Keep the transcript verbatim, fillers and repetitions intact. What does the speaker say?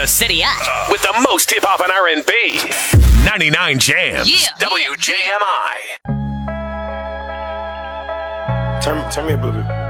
the city at. With the most hip hop and R and B. ninety-nine Jams. Yeah. W J M I. Turn, turn me up a little bit.